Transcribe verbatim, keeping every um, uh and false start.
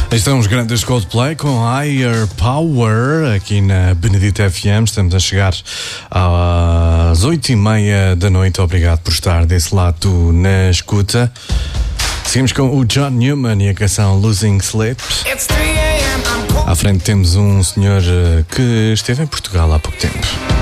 Estão os grandes Coldplay com Higher Power aqui na Benedita F M. Estamos a chegar às oito e meia da noite. Obrigado por estar desse lado na escuta. Seguimos com o John Newman e a canção Losing Sleep. À frente temos um senhor que esteve em Portugal há pouco tempo.